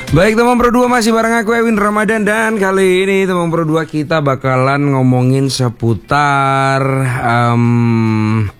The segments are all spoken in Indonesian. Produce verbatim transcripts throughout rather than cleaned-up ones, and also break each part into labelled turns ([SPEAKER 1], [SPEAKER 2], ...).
[SPEAKER 1] Baik teman Pro dua, masih bareng aku Ewin Ramadan. Dan kali ini teman Pro dua kita bakalan ngomongin seputar um,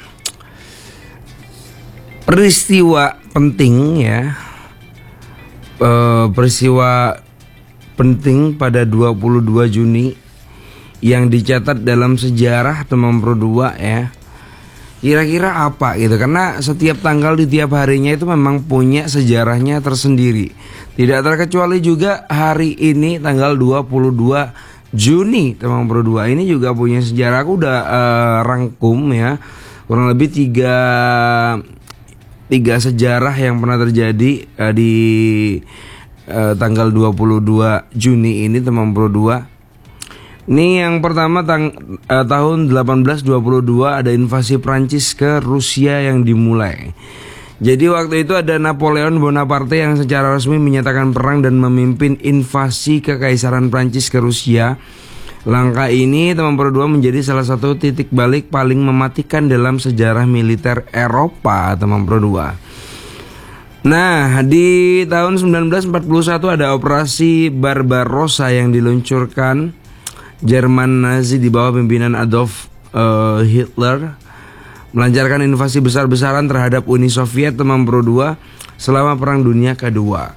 [SPEAKER 1] peristiwa penting ya, uh, Peristiwa penting pada dua puluh dua Juni yang dicatat dalam sejarah teman Pro dua ya. Kira-kira apa gitu, karena setiap tanggal di tiap harinya itu memang punya sejarahnya tersendiri. Tidak terkecuali juga hari ini tanggal dua puluh dua Juni teman Pro dua ini juga punya sejarah. Aku udah uh, rangkum ya, kurang lebih tiga tiga sejarah yang pernah terjadi uh, di uh, tanggal dua puluh dua Juni ini teman Pro dua. Ini yang pertama tang, uh, tahun delapan belas dua puluh dua ada invasi Prancis ke Rusia yang dimulai. Jadi waktu itu ada Napoleon Bonaparte yang secara resmi menyatakan perang dan memimpin invasi kekaisaran Prancis ke Rusia. Langkah ini teman Pro dua menjadi salah satu titik balik paling mematikan dalam sejarah militer Eropa teman Pro dua. Nah, di tahun sembilan belas empat puluh satu ada operasi Barbarossa yang diluncurkan Jerman Nazi di bawah pimpinan Adolf uh, Hitler, melancarkan invasi besar-besaran terhadap Uni Soviet teman Pro dua selama Perang Dunia Kedua.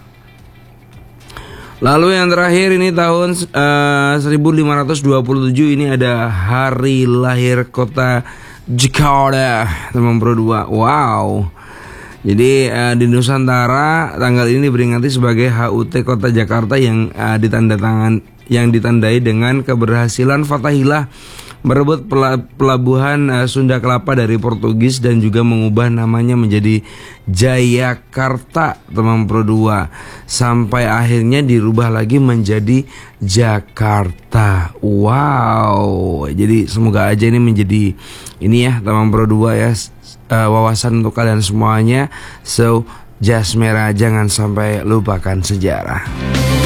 [SPEAKER 1] Lalu yang terakhir ini tahun uh, seribu lima ratus dua puluh tujuh ini ada hari lahir kota Jakarta teman Pro dua. Wow. Jadi uh, di Nusantara tanggal ini diperingati sebagai H U T Kota Jakarta yang uh, ditandatangan yang ditandai dengan keberhasilan Fatahillah merebut pelabuhan uh, Sunda Kelapa dari Portugis dan juga mengubah namanya menjadi Jayakarta teman Pro dua, sampai akhirnya dirubah lagi menjadi Jakarta. Wow. Jadi semoga aja ini menjadi ini ya teman Pro dua ya, uh, wawasan untuk kalian semuanya. So jas merah, jangan sampai lupakan sejarah.